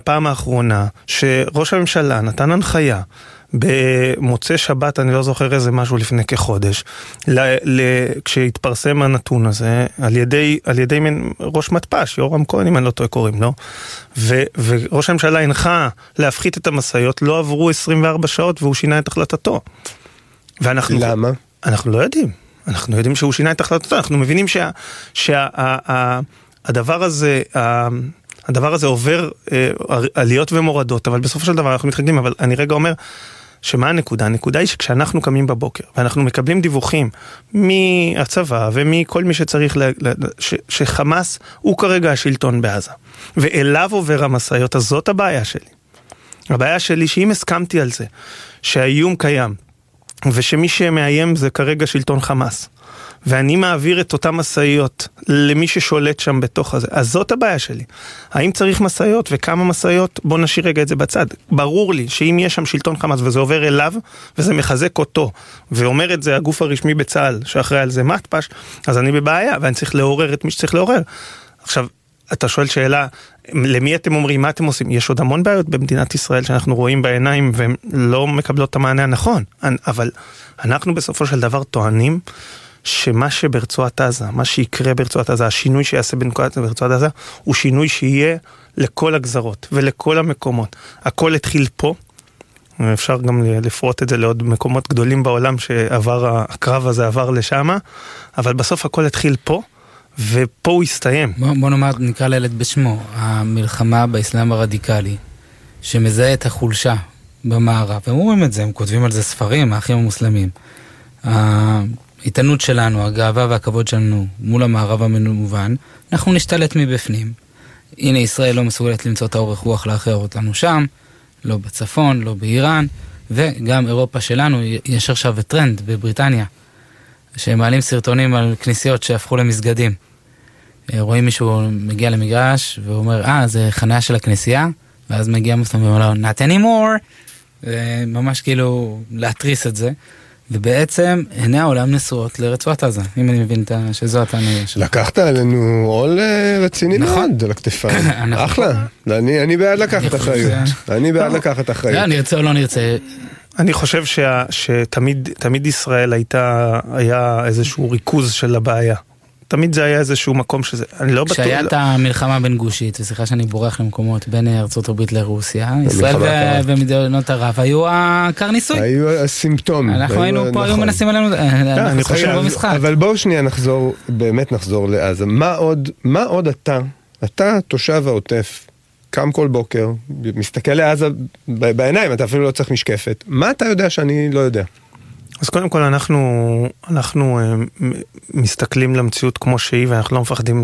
הפעם האחרונה שראש הממשלה נתן הנחיה במוצאי שבת, אני לא זוכר איזה משהו לפני כחודש, כשהתפרסם הנתון הזה, על ידי ראש מתפ"ש, יורם כהן, אם אני לא טועה קוראים, לא? וראש הממשלה הנחה להפחית את המשאיות, לא עברו 24 שעות והוא שינה את החלטתו. למה? אנחנו לא יודעים. אנחנו יודעים שהוא שינה את החלטתו, אנחנו מבינים שהדבר הזה עובר עליות ומורדות, אבל בסופו של דבר אנחנו מתחגדים, אבל אני רגע אומר, שמה הנקודה? הנקודה היא שכשאנחנו קמים בבוקר, ואנחנו מקבלים דיווחים מהצבא ומכל מי שצריך, שחמאס הוא כרגע השלטון בעזה, ואליו עובר המשאיות, אז זאת הבעיה שלי. הבעיה שלי שאם הסכמתי על זה, שהאיום קיים, ושמי שמאיים זה כרגע שלטון חמאס, ואני מעביר את אותם מסעיות למי ששולט שם בתוך הזה, אז זאת הבעיה שלי. האם צריך מסעיות וכמה מסעיות? בוא נשאיר רגע את זה בצד. ברור לי שאם יש שם שלטון חמאס וזה עובר אליו, וזה מחזק אותו, ואומר את זה הגוף הרשמי בצה"ל, שאחראי על זה מתפ"ש, אז אני בבעיה, ואני צריך לעורר את מי שצריך לעורר. עכשיו, אתה שואל שאלה, למי אתם אומרים, מה אתם עושים? יש עוד המון בעיות במדינת ישראל שאנחנו רואים בעיניים והם לא מקבלות את המענה הנכון, אבל אנחנו בסופו של דבר טוענים שמה שברצועת עזה, מה שיקרה ברצועת עזה, השינוי שיעשה ברצועת עזה, הוא שינוי שיהיה לכל הגזרות ולכל המקומות. הכל התחיל פה, אפשר גם לפרוט את זה לעוד מקומות גדולים בעולם שהקרב הזה עבר לשם, אבל בסוף הכל התחיל פה, ופה הוא הסתיים. בוא נאמר, נקרא לילד בשמו, המלחמה באסלאם הרדיקלי, שמזהה את החולשה במערב, הם אומרים את זה, הם כותבים על זה ספרים, האחים המוסלמים. ההתענות שלנו, הגאווה והכבוד שלנו מול המערב המנוון, אנחנו נשתלט מבפנים. הנה ישראל לא מסוגלת למצוא את האורך רוח לאחר אותנו שם, לא בצפון, לא באיראן, וגם אירופה שלנו, יש עכשיו טרנד בבריטניה, שהם מעלים סרטונים על כנסיות שהפכו למסגדים. רואים מישהו מגיע למגרש, ואומר, זה חניה של הכנסייה, ואז מגיע מוסלם ואומר לו, not anymore, ממש כאילו להתריס את זה, ובעצם עיני העולם נשואות לרצועת עזה, אם אני מבין שזו הטענה שלך. לקחת עלינו עול רציני מאוד על הכתפיים. אחלה. אני בעד לקחת אחריות. אני בעד לקחת אחריות. נרצה או לא נרצה. אני חושב שתמיד ישראל היה איזשהו ריכוז של הבעיה. תמיד זה היה איזשהו מקום שזה, אני לא בטוח. כשהיה את המלחמה בין גושית, וסליחה שאני בורח למקומות בין ארצות הברית לרוסיה, ישראל ומדינות ערב היו הקרניסוי. היו הסימפטום. אנחנו היינו פה, היו מנסים עלינו, אני חושב במשחק. אבל בואו שנייה באמת נחזור לעזה. מה עוד אתה תושב העוטף, קם כל בוקר, מסתכל לעזה בעיניים, אתה אפילו לא צריך משקפת. מה אתה יודע שאני לא יודע? אז קודם כל אנחנו מסתכלים למציאות כמו שהיא, ואנחנו לא מפחדים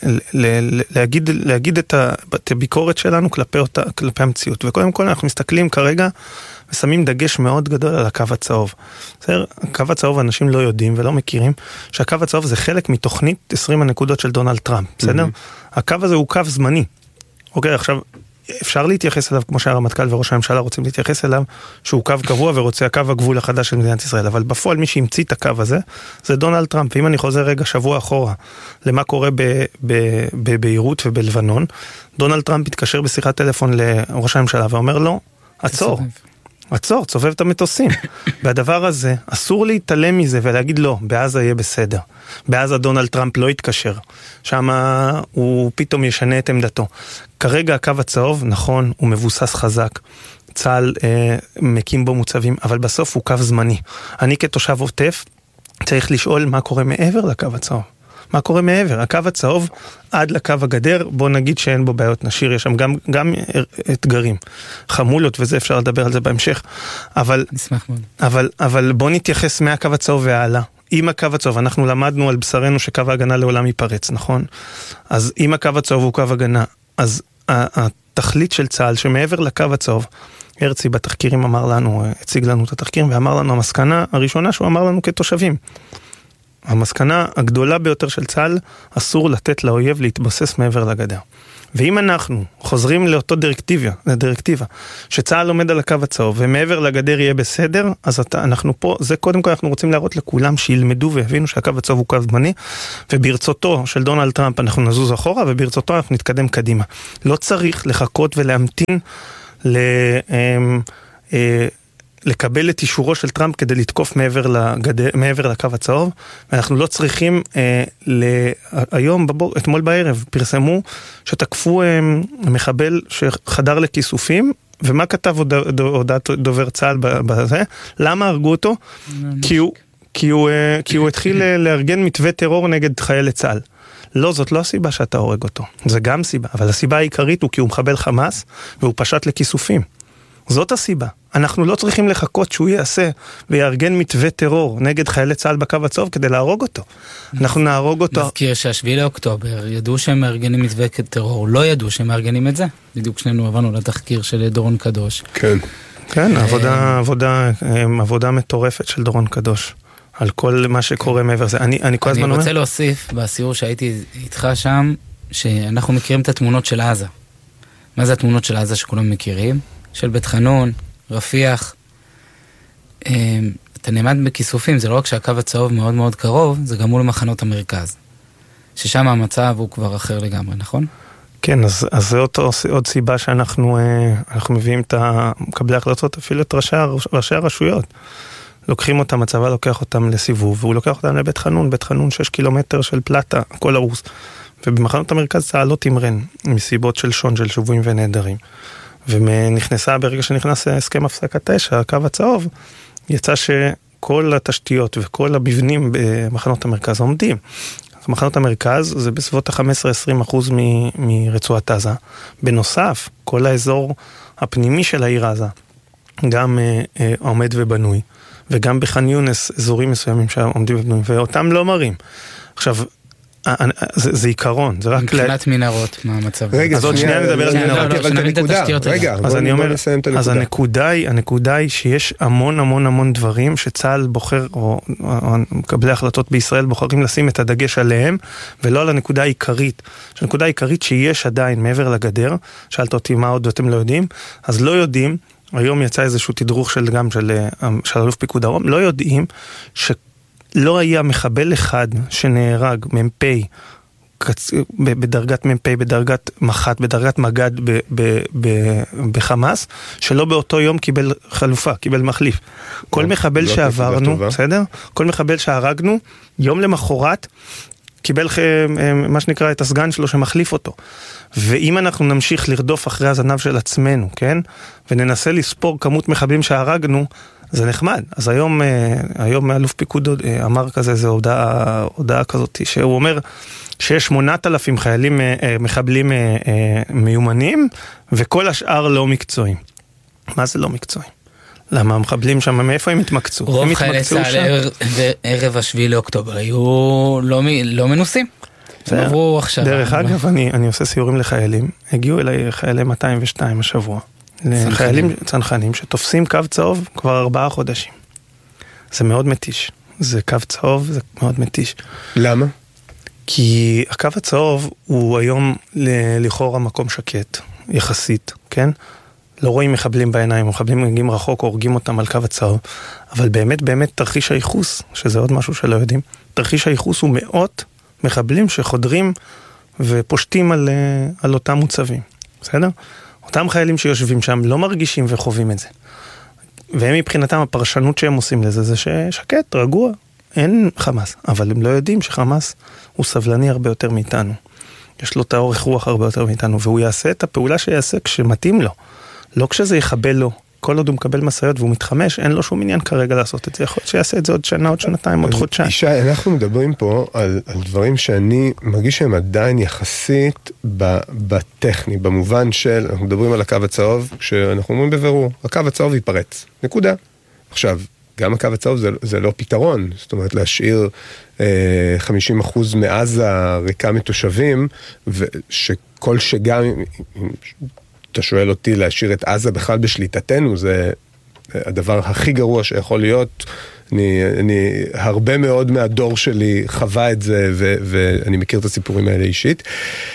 להגיד את הביקורת שלנו כלפי המציאות. וקודם כל אנחנו מסתכלים כרגע ושמים דגש מאוד גדול על הקו הצהוב. בסדר? הקו הצהוב אנשים לא יודעים ולא מכירים שהקו הצהוב זה חלק מתוכנית 20 הנקודות של דונלד טראמפ. בסדר? הקו הזה הוא קו זמני. אוקיי, עכשיו אפשר להתייחס אליו, כמו שהרמטכ"ל וראש הממשלה רוצים להתייחס אליו, שהוא קו קבוע ורוצה הקו הגבול החדש של מדינת ישראל, אבל בפועל מי שהמציא את הקו הזה, זה דונלד טראמפ. ואם אני חוזר רגע שבוע אחורה, למה קורה בביירות ובלבנון, דונלד טראמפ התקשר בשיחת טלפון לראש הממשלה, ואומר לו, עצור, צובב את המטוסים. והדבר הזה, אסור להתעלם מזה ולהגיד לא, בעזה יהיה בסדר. בעזה דונלד טראמפ לא יתקשר. שם הוא פתאום ישנה את עמדתו. כרגע הקו הצהוב, נכון, הוא מבוסס חזק. צה"ל מקים בו מוצבים, אבל בסוף הוא קו זמני. אני כתושב עוטף צריך לשאול מה קורה מעבר לקו הצהוב. מה קורה מעבר? הקו הצהוב עד לקו הגדר, בוא נגיד שאין בו בעיות נשיר, יש שם גם אתגרים, חמולות וזה, אפשר לדבר על זה בהמשך, אבל בוא נתייחס מהקו הצהוב והעלה. עם הקו הצהוב, אנחנו למדנו על בשרנו שקו ההגנה לעולם ייפרץ, נכון? אז אם הקו הצהוב הוא קו הגנה, אז התכלית של צה"ל שמעבר לקו הצהוב, הרצי בתחקירים אמר לנו, הציג לנו את התחקירים, ואמר לנו המסקנה הראשונה שהוא אמר לנו כתושבים, המסקנה הגדולה ביותר של צה"ל, אסור לתת לאויב להתבסס מעבר לגדר. ואם אנחנו חוזרים לאותו דירקטיבה, שצה"ל עומד על הקו הצהוב, ומעבר לגדר יהיה בסדר, אז אנחנו פה, זה קודם כל אנחנו רוצים להראות לכולם שילמדו והבינו שהקו הצהוב הוא קו זמני, וברצותו של דונלד טראמפ אנחנו נזוז אחורה, וברצותו אנחנו נתקדם קדימה. לא צריך לחכות ולהמתין לקבל את אישורו של טראמפ כדי לתקוף מעבר לקו הצהוב, ואנחנו לא צריכים, אתמול בערב, פרסמו שתקפו מחבל שחדר לכיסופים, ומה כתב הודעת דובר צה"ל בזה? למה הרגו אותו? כי הוא התחיל לארגן מתווה טרור נגד חיילי צה"ל. לא, זאת לא הסיבה שאתה הורג אותו. זה גם סיבה, אבל הסיבה העיקרית הוא כי הוא מחבל חמאס, והוא פשט לכיסופים. זאת הסיבה. אנחנו לא צריכים לחכות שהוא יעשה ויארגן מתווה טרור נגד חיילי צה"ל בקו הצהוב כדי להרוג אותו. אנחנו נהרוג אותו. נזכיר ש7 לאוקטובר ידעו שהם מארגנים מתווה טרור, לא ידעו שהם מארגנים את זה. בדיוק שנינו עברנו לתחקיר של דורון קדוש. כן. כן, עבודה מטורפת של דורון קדוש. על כל מה שקורה מעבר זה. אני כל הזמן אומר... אני רוצה להוסיף בסיור שהייתי איתך שם, שאנחנו מכירים את התמונות של עזה. מה זה התמונות של עזה שכולם מכירים? של בית חנון, רפיח. אתה נעמד בכיסופים, זה לא רק שהקו הצהוב מאוד מאוד קרוב, זה גם מול מחנות המרכז. ששם המצב הוא כבר אחר לגמרי, נכון? כן, אז זה עוד סיבה שאנחנו מביאים את מקבלי ההחלטות, אפילו את ראשי הרשויות. לוקחים אותם, הצבא לוקח אותם לסיבוב, והוא לוקח אותם לבית חנון, בית חנון 6 קילומטר של פלטה, הכל הרוס. ובמחנות המרכז צה"ל לא תמרן, מסיבות של שון, של שבויים ונעדרים. ונכנסה, ברגע שנכנס הסכם הפסקת אש, הקו הצהוב, יצא שכל התשתיות וכל המבנים במחנות המרכז עומדים. מחנות המרכז זה בסביבות ה-15-20% מרצועת עזה. בנוסף, כל האזור הפנימי של העיר עזה גם עומד ובנוי, וגם בח'אן יונס אזורים מסוימים שעומדים ובנויים, ואותם לא מראים. עכשיו, זה עיקרון, זה רק... מבחינת מנהרות, מה המצב? רגע, אז עוד שנייה נדבר על מנהרות. אבל את הנקודה, רגע, בוא נסיים את הנקודה. אז הנקודה היא שיש המון דברים שצה"ל בוחר, או מקבלי החלטות בישראל בוחרים לשים את הדגש עליהם, ולא על הנקודה העיקרית. הנקודה העיקרית שיש עדיין מעבר לגדר, שאלת אותי מה עוד אתם לא יודעים, אז לא יודעים, היום יצא איזשהו תדרוך של אלוף פיקוד דרום, לא יודעים לא היה מחבל אחד שנהרג מ"פ בדרגת מ"פ, בדרגת מח"ט, בדרגת מג"ד בחמאס, שלא באותו יום קיבל חלופה, קיבל מחליף. כל מחבל שעברנו, בסדר? כל מחבל שהרגנו, יום למחרת קיבל מה שנקרא את הסגן שלו שמחליף אותו. ואם אנחנו נמשיך לרדוף אחרי הזנב של עצמנו, כן? וננסה לספור כמות מחבלים שהרגנו, זה נחמד. אז היום אלוף פיקוד אמר כזה, זו הודעה כזאת, שהוא אומר שיש 8,000 מחבלים מיומנים, וכל השאר לא מקצועיים. מה זה לא מקצועיים? למה המחבלים שם, מאיפה הם התמקצו? רוב חיילי צה"ל ערב 7 לאוקטובר היו לא מנוסים. הם עברו עכשיו. דרך אגב, אני עושה סיורים לחיילים, הגיעו אליי חיילי 202 השבוע. לחיילים צנחנים שתופסים קו צהוב כבר 4 חודשים. זה מאוד מתיש. זה קו צהוב, זה מאוד מתיש. למה? כי הקו הצהוב הוא היום לכאורה מקום שקט, יחסית, כן? לא רואים מחבלים בעיניים, מחבלים מגיעים רחוק, הורגים אותם על קו הצהוב, אבל באמת תרחיש הייחוס, שזה עוד משהו שלא יודעים, תרחיש הייחוס הוא מאות מחבלים שחודרים ופושטים על אותם מוצבים. בסדר? אותם חיילים שיושבים שם לא מרגישים וחווים את זה. והם מבחינתם הפרשנות שהם עושים לזה זה ששקט, רגוע, אין חמאס. אבל הם לא יודעים שחמאס הוא סבלני הרבה יותר מאיתנו. יש לו את האורך רוח הרבה יותר מאיתנו, והוא יעשה את הפעולה שיעשה כשמתאים לו. לא כשזה יחבל לו. כל עוד הוא מקבל מסעיות והוא מתחמש, אין לו שום עניין כרגע לעשות את זה. יכול להיות שיעשה את זה עוד שנה, עוד שנתיים, עוד חודשיים. ישי, אנחנו מדברים פה על דברים שאני מרגיש שהם עדיין יחסית בטכני, במובן של, אנחנו מדברים על הקו הצהוב, כשאנחנו אומרים בבירור, הקו הצהוב ייפרץ. נקודה. עכשיו, גם הקו הצהוב זה לא פתרון, זאת אומרת להשאיר 50% מעזה ריקה מתושבים, ושכל שגם... אתה שואל אותי להשאיר את עזה בכלל בשליטתנו, זה הדבר הכי גרוע שיכול להיות. אני הרבה מאוד מהדור שלי חווה את זה, ואני מכיר את הסיפורים האלה אישית.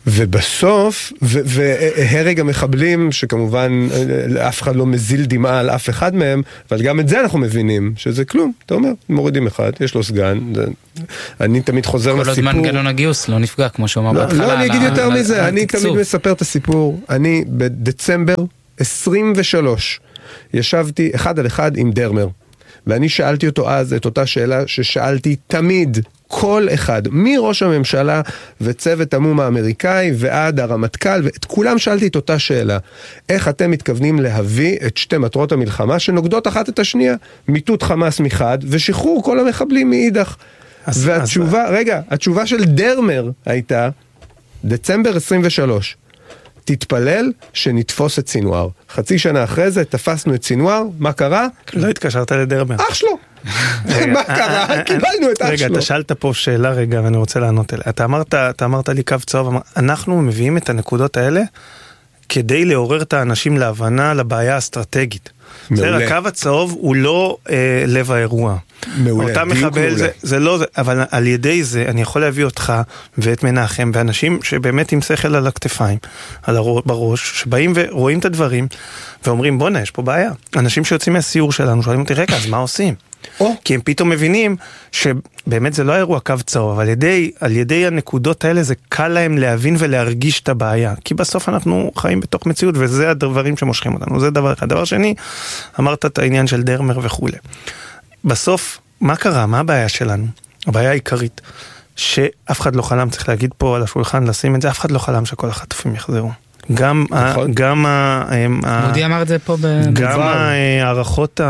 ובסוף, והרג המחבלים, שכמובן אף אחד לא מזיל דמעה על אף אחד מהם, אבל גם את זה אנחנו מבינים, שזה כלום. אתה אומר, מורידים אחד, יש לו סגן, אני תמיד חוזר לסיפור. כל עוד מנגנון הגיוס לא נפגע, כמו שאומר בהתחלה. לא, אני אגיד יותר מזה, אני תמיד מספר את הסיפור. אני בדצמבר 23, ישבתי אחד על אחד עם דרמר, ואני שאלתי אותו אז את אותה שאלה ששאלתי תמיד, כל אחד, מראש הממשלה וצוות המום האמריקאי ועד הרמטכ"ל, ואת כולם שאלתי את אותה שאלה. איך אתם מתכוונים להביא את שתי מטרות המלחמה שנוגדות אחת את השנייה? מיטוט חמאס מחד ושחרור כל המחבלים מאידך. והתשובה, רגע, התשובה של דרמר הייתה, דצמבר 23, תתפלל שנתפוס את סינואר. חצי שנה אחרי זה תפסנו את סינואר, מה קרה? לא התקשרת לדרמר. אח שלו! מה קרה? קיבלנו את אח שלו. רגע, אתה שאלת פה שאלה רגע ואני רוצה לענות אליה. אתה אמרת לי קו צהוב, אנחנו מביאים את הנקודות האלה כדי לעורר את האנשים להבנה לבעיה האסטרטגית. מעולה. הקו הצהוב הוא לא לב האירוע. מעולה. אותה מחבל זה לא זה, אבל על ידי זה אני יכול להביא אותך ואת מנחם ואנשים שבאמת עם שכל על הכתפיים, בראש, שבאים ורואים את הדברים ואומרים בונה, יש פה בעיה. אנשים שיוצאים מהסיור שלנו שואלים אותי, רגע, אז מה עושים? כי הם פתאום מבינים שבאמת זה לא האירוע קו צהוב, אבל על ידי הנקודות האלה זה קל להם להבין ולהרגיש את הבעיה, כי בסוף אנחנו חיים בתוך מציאות וזה הדברים שמושכים אותנו, זה דבר אחד. דבר שני, אמרת את העניין של דרמר וכו'. בסוף, מה קרה? מה הבעיה שלנו? הבעיה העיקרית, שאף אחד לא חלם, צריך להגיד פה על השולחן, לשים את זה, אף אחד לא חלם שכל החטופים יחזרו. גם מודי אמר את זה פה גם הערכות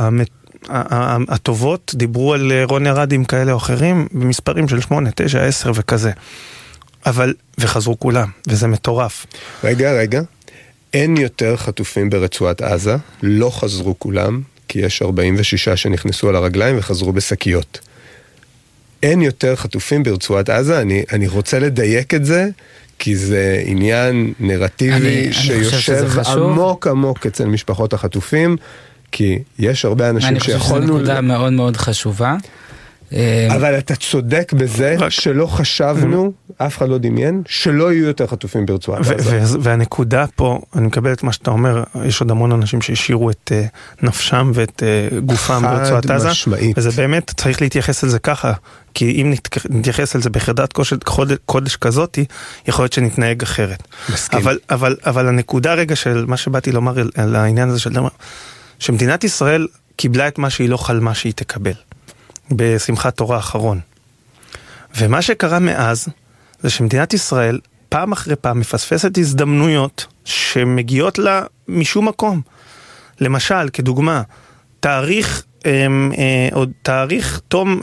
הטובות דיברו על רוני ארדים כאלה או אחרים במספרים של 8, 9, 10 וכזה. אבל, וחזרו כולם, וזה מטורף. רגע. אין יותר חטופים ברצועת עזה, לא חזרו כולם, כי יש 46 שנכנסו על הרגליים וחזרו בשקיות. אין יותר חטופים ברצועת עזה, אני רוצה לדייק את זה, כי זה עניין נרטיבי שיושב עמוק אצל משפחות החטופים, כי יש הרבה אנשים שיכולנו... אני חושב שזו נקודה מאוד מאוד חשובה. אבל אתה צודק בזה שלא חשבנו, אף אחד לא דמיין, שלא יהיו יותר חטופים ברצועת עזה. והנקודה פה, אני מקבל את מה שאתה אומר, יש עוד המון אנשים שהשאירו את נפשם ואת גופם ברצועת עזה, וזה באמת צריך להתייחס על זה ככה, כי אם נתייחס על זה בחרדת קודש כזאת, יכול להיות שנתנהג אחרת. אבל הנקודה רגע של מה שבאתי לומר על העניין הזה של דבר, שמדינת ישראל קיבלה את מה שהיא לא חלמה שהיא תקבל. בשמחת תורה האחרון. ומה שקרה מאז, זה שמדינת ישראל, פעם אחרי פעם, מפספסת הזדמנויות שמגיעות לה משום מקום. למשל, כדוגמה, תאריך תום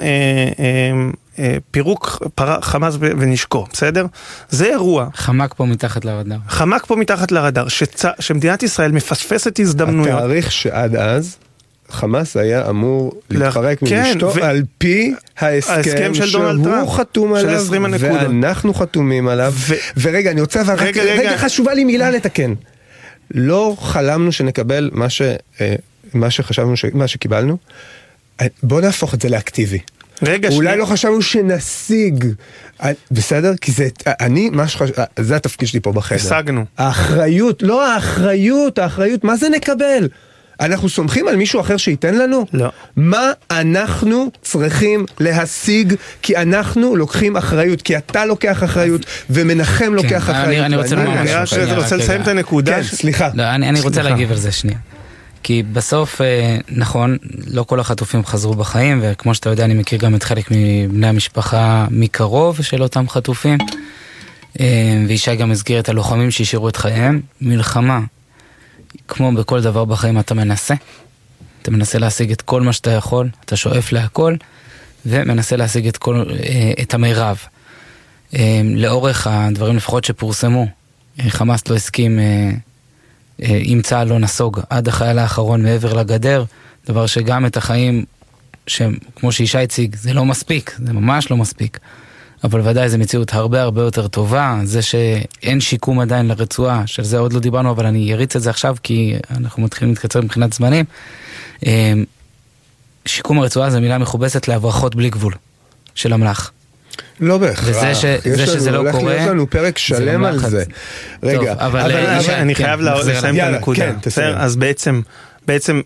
פירוק חמאס ונשקו, בסדר? זה אירוע. חמק פה מתחת לרדאר. שמדינת ישראל מפספסת הזדמנויות. התאריך שעד אז, חמאס היה אמור להתפרק מנשתו על פי ההסכם שהוא חתום עליו ואנחנו חתומים עליו. ורגע, אני רוצה רגע חשובה לי מילה לתקן. לא חלמנו שנקבל מה שחשבנו, מה שקיבלנו. בוא נהפוך את זה לאקטיבי. אולי לא חשבנו שנשיג, בסדר? כי זה התפקיד שלי פה בחדר. השגנו. האחריות, מה זה נקבל? אנחנו סומכים על מישהו אחר שייתן לנו? לא. מה אנחנו צריכים להשיג, כי אנחנו לוקחים אחריות, כי אתה לוקח אחריות, ומנחם לוקח אחריות. אני רוצה לסיים את הנקודה. כן, סליחה. אני רוצה להגיב על זה שנייה. כי בסוף, נכון, לא כל החטופים חזרו בחיים, וכמו שאתה יודע, אני מכיר גם את חלק מבני המשפחה מקרוב של אותם חטופים, ואישה גם הזכיר את הלוחמים שהשאירו את חייהם. מלחמה, כמו בכל דבר בחיים, אתה מנסה להשיג את כל מה שאתה יכול, אתה שואף להכל, ומנסה להשיג את המרב. לאורך הדברים לפחות שפורסמו, חמאס לא הסכים, אם צה"ל לא נסוג עד החייל האחרון מעבר לגדר, דבר שגם את החיים, כמו שאישה הציג, זה לא מספיק, זה ממש לא מספיק. אבל ודאי זו מציאות הרבה הרבה יותר טובה, זה שאין שיקום עדיין לרצועה, של זה עוד לא דיברנו, אבל אני אריץ את זה עכשיו, כי אנחנו מתחילים להתקצר מבחינת זמנים. שיקום הרצועה זה מילה מכובסת להברחות בלי גבול, של המלאך. לא בהכרח. וזה שזה לא קורה... הולך להיות לנו פרק שלם על זה. רגע, אבל אני חייב לסיים את הנקודה. אז בעצם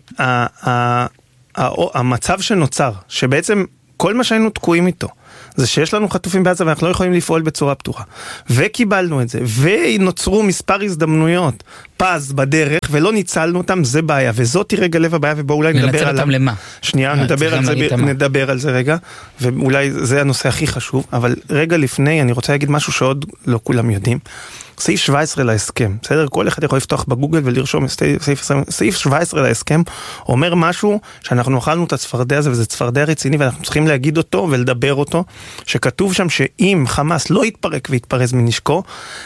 המצב שנוצר, שבעצם כל מה שהיינו תקועים איתו, זה שיש לנו חטופים בעזה ואנחנו לא יכולים לפעול בצורה פתוחה. וקיבלנו את זה, ונוצרו מספר הזדמנויות פז בדרך, ולא ניצלנו אותם, זה בעיה, וזאת רגע לב הבעיה, ובואו אולי נדבר עליו. ננצל אותם למה? שנייה, נדבר על זה רגע, ואולי זה הנושא הכי חשוב, אבל רגע לפני, אני רוצה להגיד משהו שעוד לא כולם יודעים. סעיף 17 להסכם, בסדר? כל אחד יכול לפתוח בגוגל ולרשום סעיף 17 להסכם, אומר משהו שאנחנו אכלנו את הצפרדע הזה, וזה צפרדע רציני, ואנחנו צריכים להגיד אותו ולדבר אותו, שכתוב שם שאם חמאס לא יתפרק ויתפרז מנשקו,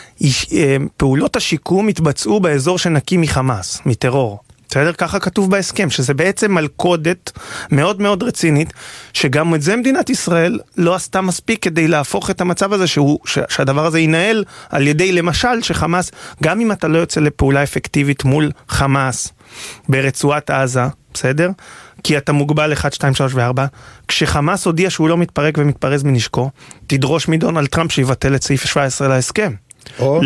פעולות השיקום יתבצעו באזור שנקי מחמאס, מטרור. בסדר? ככה כתוב בהסכם, שזה בעצם מלכודת מאוד מאוד רצינית, שגם את זה מדינת ישראל לא עשתה מספיק כדי להפוך את המצב הזה, שהדבר הזה ינהל על ידי למשל שחמאס, גם אם אתה לא יוצא לפעולה אפקטיבית מול חמאס ברצועת עזה, בסדר? כי אתה מוגבל 1, 2, 3 ו-4, כשחמאס הודיע שהוא לא מתפרק ומתפרז מנשקו, תדרוש מדונלד טראמפ שיבטל את סעיף 17 להסכם. או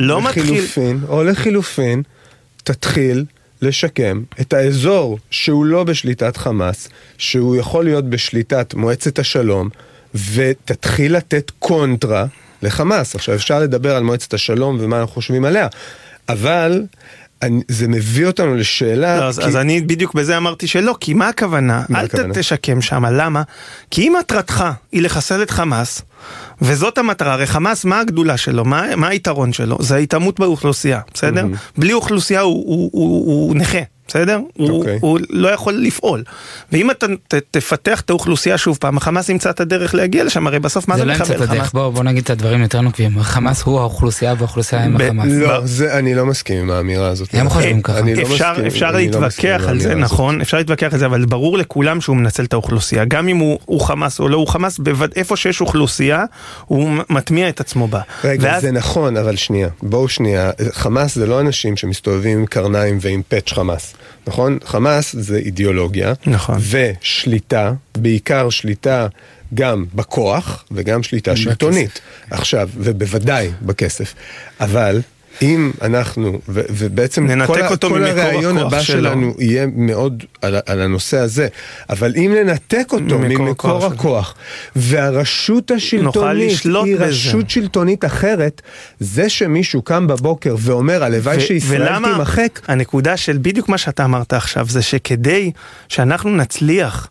לחילופין, תתחיל לשקם את האזור שהוא לא בשליטת חמאס, שהוא יכול להיות בשליטת מועצת השלום, ותתחיל לתת קונטרה לחמאס. עכשיו אפשר לדבר על מועצת השלום ומה אנחנו חושבים עליה, אבל זה מביא אותנו לשאלה... לא, אז אני בדיוק בזה אמרתי שלא, כי מה הכוונה? אל תשקם שם, למה? כי אם מטרתך היא לחסל את חמאס, וזאת המטרה, הרי חמאס, מה הגדולה שלו? מה היתרון שלו? זה ההתאמות באוכלוסייה, בסדר? בלי אוכלוסייה הוא נכה, בסדר? הוא לא יכול לפעול. ואם אתה תפתח את האוכלוסייה שוב פעם, החמאס ימצא את הדרך להגיע לשם, הרי בסוף מה זה מחבל חמאס? בוא נגיד את הדברים יותר נוקבים, החמאס הוא האוכלוסייה והאוכלוסייה עם החמאס. לא, אני לא מסכים עם האמירה הזאת. הם חושבים ככה. אפשר להתווכח על זה, נכון, אפשר להתווכח על זה, אבל ברור לכולם שהוא מנצל את האוכלוסייה, גם אם הוא חמאס או לא הוא חמאס, איפה שיש אוכלוסייה, הוא מטמיע את עצמו בה. רגע, זה נכון, אבל שנייה, בואו שנייה, חמאס זה לא אנשים שמסתובבים עם קרניים ועם פאץ' חמאס, נכון? חמאס זה אידיאולוגיה, נכון. ושליטה, בעיקר שליטה גם בכוח, וגם שליטה שלטונית. עכשיו, ובוודאי בכסף. אבל אם אנחנו, ובעצם כל הרעיון הבא שלנו יהיה מאוד על הנושא הזה, אבל אם ננתק אותו ממקור הכוח, והרשות השלטונית היא רשות שלטונית אחרת, זה שמישהו קם בבוקר ואומר, הלוואי שישראל תימחק. הנקודה של בדיוק מה שאתה אמרת עכשיו, זה שכדי שאנחנו נצליח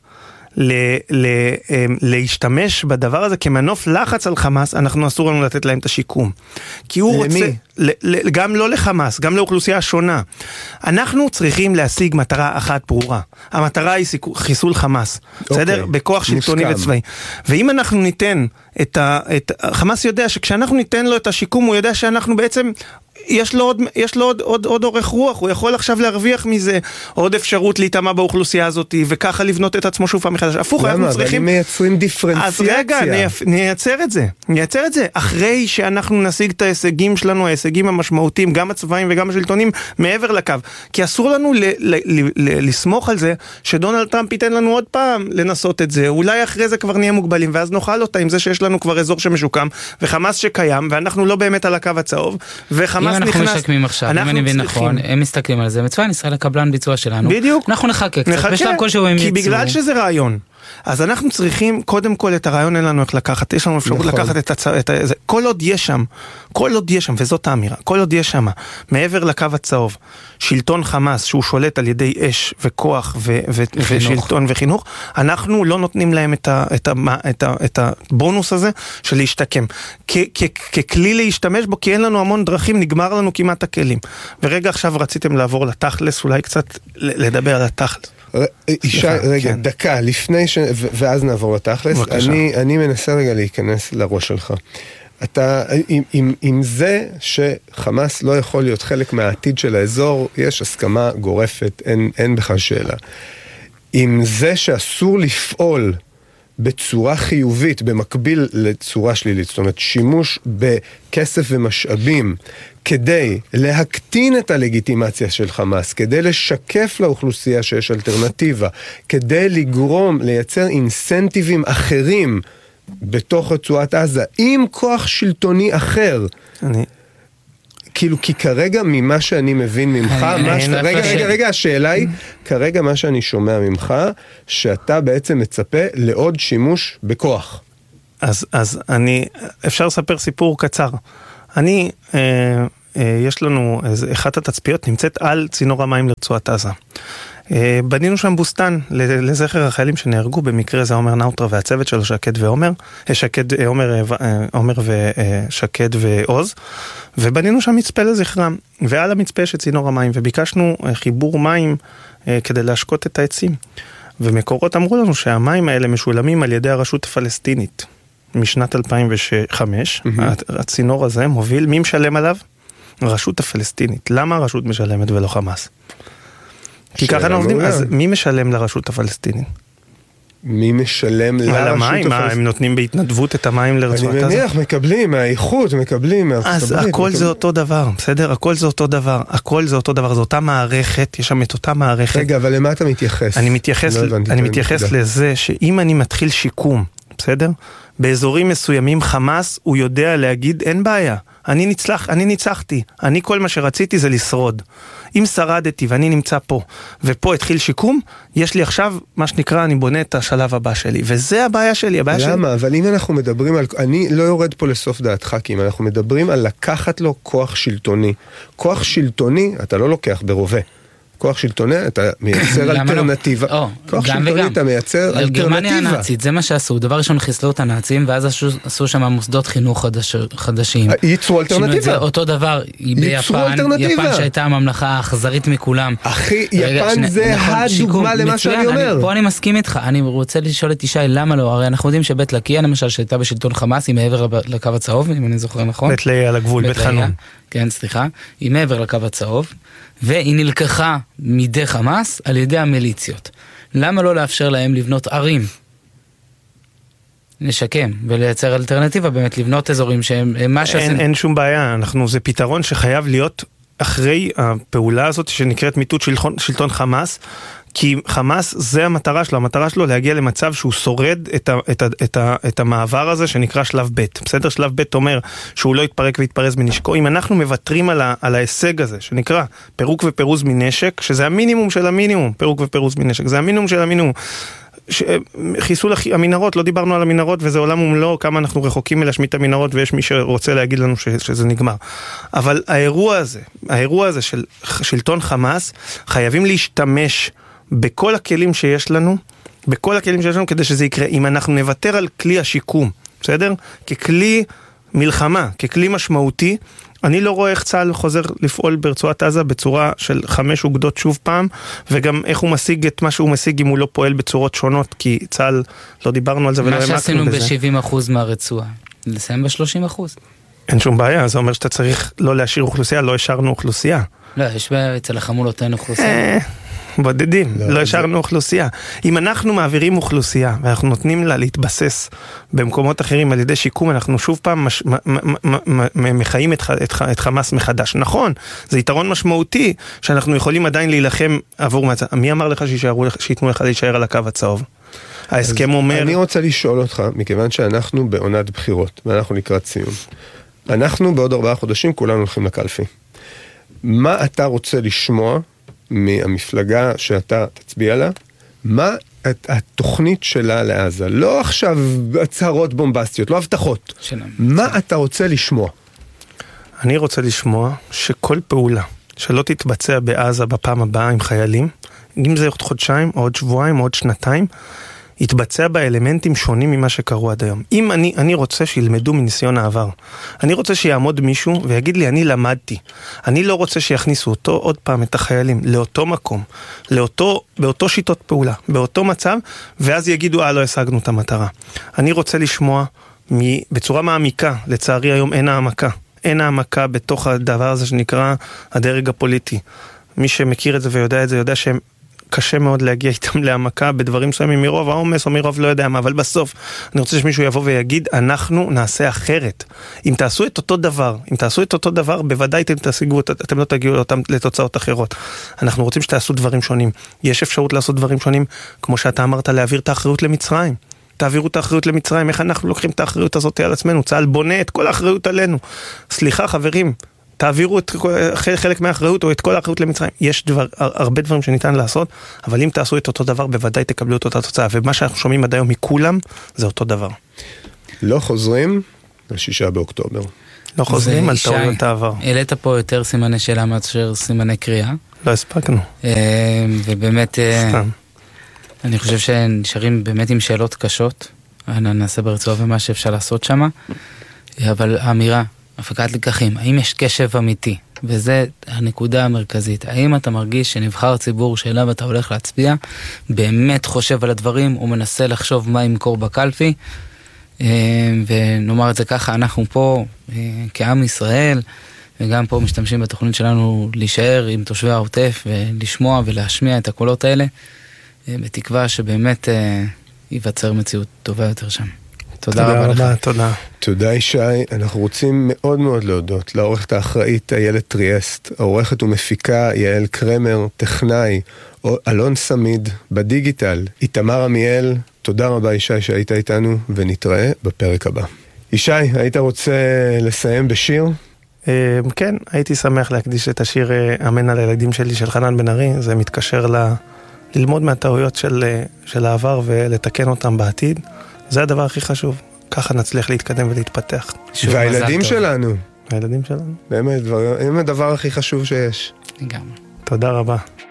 להשתמש בדבר הזה כמנוף לחץ על חמאס, אנחנו אסור לנו לתת להם את השיקום. כי הוא רוצה, גם לא לחמאס, גם לאוכלוסייה שונה. אנחנו צריכים להשיג מטרה אחת ברורה. המטרה היא חיסול חמאס. בסדר? בכוח שלטוני וצבאי. ואם אנחנו ניתן חמאס יודע שכשאנחנו ניתן לו את השיקום, הוא יודע שאנחנו בעצם יש לו עוד אורך רוח, הוא יכול עכשיו להרוויח מזה עוד אפשרות להתאמה באוכלוסייה הזאת, וככה לבנות את עצמו שוב פעם מחדש. הפוך, אנחנו צריכים... אבל אם מייצרים דיפרנציאציה. אז רגע, נייצר את זה. אחרי שאנחנו נשיג את ההישגים שלנו, ההישגים המשמעותיים, גם הצבאיים וגם השלטונים, מעבר לקו. כי אסור לנו לסמוך על זה, שדונלד טראמפ ייתן לנו עוד פעם לנסות את זה. אולי אחרי זה כבר נהיה מוגבלים, ואז נאכל אותה עם זה שיש לנו כבר אזור שמשוקם, וחמאס שקיים, ואנחנו לא באמת על הקו הצהוב, וחמאס אם אנחנו משקמים עכשיו, אם אני מבין נכון, הם מסתכלים על זה, מצוין, ישראל הקבלן ביצוע שלנו, בדיוק. אנחנו נחכה קצת, בשלב כלשהו הם יצאו. כי בגלל שזה רעיון, אז אנחנו צריכים, קודם כל את הרעיון אין לנו איך לקחת, יש לנו אפשרות לקחת את זה, כל עוד יש שם, וזאת האמירה, כל עוד יש שם, מעבר לקו הצהוב, שלטון חמאס שהוא שולט על ידי אש וכוח ושלטון וחינוך, אנחנו לא נותנים להם את הבונוס הזה של להשתקם, ככלי להשתמש בו, כי אין לנו המון דרכים, נגמר לנו כמעט הכלים. ורגע עכשיו רציתם לעבור לתכלס, אולי קצת לדבר על התכלס. ישי, רגע, דקה, לפני ואז נעבור לתכלס, אני מנסה רגע להיכנס לראש שלך. אתה, עם זה שחמאס לא יכול להיות חלק מהעתיד של האזור, יש הסכמה גורפת, אין בכלל שאלה. עם זה שאסור לפעול בצורה חיובית, במקביל לצורה שלילית, זאת אומרת, שימוש בכסף ומשאבים, כדי להקטין את הלגיטימציה של חמאס, כדי לשקף לאוכלוסייה שיש אלטרנטיבה, כדי לגרום, לייצר אינסנטיבים אחרים בתוך רצועת עזה, עם כוח שלטוני אחר. כאילו, כי כרגע ממה שאני מבין ממך, רגע, השאלה היא, כרגע מה שאני שומע ממך, שאתה בעצם מצפה לעוד שימוש בכוח. אז אפשר לספר סיפור קצר. יש לנו, אחת התצפיות נמצאת על צינור המים לרצועת עזה. בנינו שם בוסטן לזכר החיילים שנהרגו, במקרה זה עומר נאוטרה והצוות שלו, עומר ושקד ועוז, ובנינו שם מצפה לזכרם, ועל המצפה יש צינור המים, וביקשנו חיבור מים כדי להשקות את העצים, ומקורות אמרו לנו שהמים האלה משולמים על ידי הרשות הפלסטינית, משנת 2005, הצינור הזה מוביל, מי משלם עליו? הרשות הפלסטינית. למה הרשות משלמת ולא חמאס? כי ככה אנחנו עובדים, אז מי משלם לרשות הפלסטינית? מי משלם לרשות הפלסטינית? מה, הם נותנים בהתנדבות את המים לרצועת עזה? אני מניח, מקבלים מהאיכות, מקבלים מארצות הברית. אז הכל זה אותו דבר, בסדר? הכל זה אותו דבר, זו אותה מערכת, יש שם את אותה מערכת. רגע, אבל למה אתה מתייחס? אני מתייחס לזה שאם אני מתחיל שיקום, בסדר? באזורים מסוימים חמאס, הוא יודע להגיד, אין בעיה. אני ניצחתי. אני כל מה שרציתי זה לשרוד. אם שרדתי ואני נמצא פה, ופה התחיל שיקום, יש לי עכשיו, מה שנקרא, אני בונה את השלב הבא שלי. וזה הבעיה שלי, למה? אבל אם אנחנו מדברים על, אני לא יורד פה לסוף דעתך, כי אם אנחנו מדברים על לקחת לו כוח שלטוני. כוח שלטוני, אתה לא לוקח ברובה. כוח שלטוני, אתה מייצר אלטרנטיבה. כוח שלטוני, אתה מייצר אלטרנטיבה. גרמניה הנאצית, זה מה שעשו. דבר ראשון חיסלו את הנאצים, ואז עשו שם מוסדות חינוך חדשים. ייצרו אלטרנטיבה. אותו דבר ביפן, יפן שהייתה הממלכה האכזרית מכולם. אחי, יפן זה הדוגמה למה שאני אומר. פה אני מסכים איתך. אני רוצה לשאול את ישי, למה לא? הרי אנחנו יודעים שבית לקיה, למשל, שהייתה בשלטון חמאס, היא מעבר לקו הצהוב, אם אני זוכר נכון. בית לקיה על הגבול, בית חנון. כן, סליחה. היא מעבר לקו הצהוב. והיא נלקחה מידי חמאס על ידי המיליציות. למה לא לאפשר להם לבנות ערים? לשקם ולייצר אלטרנטיבה, באמת לבנות אזורים שהם מה שעשינו. אין שום בעיה, זה פתרון שחייב להיות אחרי הפעולה הזאת שנקראת מיטוט שלטון חמאס, כי חמאס זה המטרה שלו להגיע למצב שהוא שורד את המעבר הזה שנקרא שלב ב'. בסדר? שלב ב' אומר שהוא לא יתפרק ויתפרז מנשקו. אם אנחנו מוותרים על ההישג הזה שנקרא פירוק ופירוז מנשק, שזה המינימום של המינימום, פירוק ופירוז מנשק, זה המינימום של המינימום. חיסול המנהרות, לא דיברנו על המנהרות וזה עולם ומלואו, כמה אנחנו רחוקים מלהשמיד את המנהרות ויש מי שרוצה להגיד לנו שזה נגמר. אבל האירוע הזה של שלטון חמאס, חייבים להשתמש בכל הכלים שיש לנו, כדי שזה יקרה. אם אנחנו נוותר על כלי השיקום, בסדר? ככלי מלחמה, ככלי משמעותי, אני לא רואה איך צה"ל חוזר לפעול ברצועת עזה בצורה של 5 אוגדות שוב פעם, וגם איך הוא משיג את מה שהוא משיג אם הוא לא פועל בצורות שונות, כי צה"ל, לא דיברנו על זה ולא העמקנו בזה. מה שעשינו ב-70% מהרצועה, לסיים ב-30%. אין שום בעיה, זה אומר שאתה צריך לא להשאיר אוכלוסייה, לא השארנו אוכלוסייה. לא, יש אצל החמולות אין אוכלוסייה. בודדים, לא השארנו אוכלוסייה. אם אנחנו מעבירים אוכלוסייה, ואנחנו נותנים לה להתבסס במקומות אחרים על ידי שיקום, אנחנו שוב פעם מחיים את חמאס מחדש. נכון, זה יתרון משמעותי, שאנחנו יכולים עדיין להילחם עבור מצב. מי אמר לך שיתנו לך להישאר על הקו הצהוב? ההסכם אומר... אני רוצה לשאול אותך, מכיוון שאנחנו בעונת בחירות, ואנחנו לקראת סיום. אנחנו בעוד 4 חודשים כולנו הולכים לקלפי. מה אתה רוצה לשמוע מהמפלגה שאתה תצביע לה? מה התוכנית שלה לעזה? לא עכשיו הצהרות בומבסטיות, לא הבטחות. מה אתה רוצה לשמוע? אני רוצה לשמוע שכל פעולה שלא תתבצע בעזה בפעם הבאה עם חיילים, אם זה עוד חודשיים, או עוד שבועיים, או עוד שנתיים, יתבצע באלמנטים שונים ממה שקרו עד היום. אם אני רוצה שילמדו מניסיון העבר. אני רוצה שיעמוד מישהו ויגיד לי, אני למדתי. אני לא רוצה שיכניסו אותו עוד פעם את החיילים לאותו מקום, באותו שיטות פעולה, באותו מצב, ואז יגידו, לא השגנו את המטרה. אני רוצה לשמוע בצורה מעמיקה, לצערי היום אין העמקה בתוך הדבר הזה שנקרא הדרג הפוליטי. מי שמכיר את זה ויודע את זה, יודע שהם קשה מאוד להגיע איתם להעמקה בדברים מסוימים מרוב העומס או מרוב לא יודע מה, אבל בסוף אני רוצה שמישהו יבוא ויגיד, אנחנו נעשה אחרת. אם תעשו את אותו דבר, בוודאי אתם לא תגיעו לתוצאות אחרות. אנחנו רוצים שתעשו דברים שונים. יש אפשרות לעשות דברים שונים, כמו שאתה אמרת, להעביר את האחריות למצרים. תעבירו את האחריות למצרים, איך אנחנו לוקחים את האחריות הזאת על עצמנו, צה"ל בונה את כל האחריות עלינו. סליחה חברים, תעבירו את חלק מהאחריות או את כל האחריות למצרים. יש הרבה דברים שניתן לעשות, אבל אם תעשו את אותו דבר, בוודאי תקבלו את אותה תוצאה, ומה שאנחנו שומעים עד היום מכולם, זה אותו דבר. לא חוזרים ל6 באוקטובר. לא חוזרים על טעויות העבר. העלית פה יותר סימני שאלה מאשר סימני קריאה. לא הספקנו. ובאמת, אני חושב שנשארים באמת עם שאלות קשות. נעשה ברצועה ומה שאפשר לעשות שם. אבל האמירה, הפקת לקחים, האם יש קשב אמיתי? וזה הנקודה המרכזית. האם אתה מרגיש שנבחר ציבור שאליו אתה הולך להצביע, באמת חושב על הדברים, או מנסה לחשוב מה ימכור בקלפי? ונאמר את זה ככה, אנחנו פה כעם ישראל, וגם פה משתמשים בתוכנית שלנו להישאר עם תושבי העוטף, ולשמוע ולהשמיע את הקולות האלה, בתקווה שבאמת ייווצר מציאות טובה יותר שם. תודה רבה לך. תודה. תודה ישי. אנחנו רוצים מאוד מאוד להודות לעורכת האחראית איילת טריאסט, העורכת ומפיקה יעל קרמר, טכנאי אלון סמיד, בדיגיטל איתמר עמיאל. תודה רבה ישי שהיית איתנו, ונתראה בפרק הבא. ישי, היית רוצה לסיים בשיר? כן, הייתי שמח להקדיש את השיר אמן על הילדים שלי של חנן בן ארי. זה מתקשר ללמוד מהטעויות של העבר ולתקן אותם בעתיד. זה הדבר הכי חשוב. ככה נצליח להתקדם ולהתפתח. והילדים שלנו. הילדים שלנו. באמת, הם הדבר הכי חשוב שיש. לגמרי. תודה רבה.